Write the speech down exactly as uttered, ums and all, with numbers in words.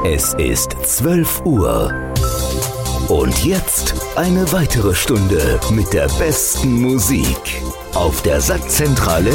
Es ist zwölf Uhr. Und jetzt eine weitere Stunde mit der besten Musik auf der Sackzentrale